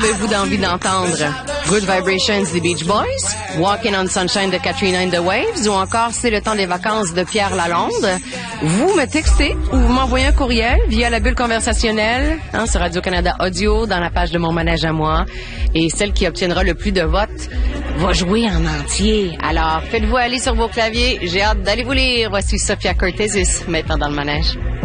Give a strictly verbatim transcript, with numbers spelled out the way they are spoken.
avez-vous d'envie d'entendre? Good Vibrations des Beach Boys, Walking on Sunshine de Katrina and the Waves, ou encore C'est le temps des vacances de Pierre Lalonde. Vous me textez ou vous m'envoyez un courriel via la bulle conversationnelle hein, sur Radio-Canada Audio dans la page de Mon Manège à moi. Et celle qui obtiendra le plus de votes va jouer en entier. Alors, faites-vous aller sur vos claviers. J'ai hâte d'aller vous lire. Voici Sophia Cortésis, maintenant dans le manège.